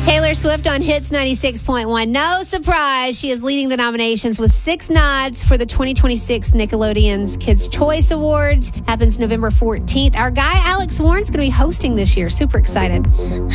Taylor Swift on Hits 96.1. No surprise, she is leading the nominations with 6 nods for the 2026 Nickelodeon's Kids' Choice Awards. Happens November 14th. Our guy Alex Warren's going to be hosting this year. Super excited.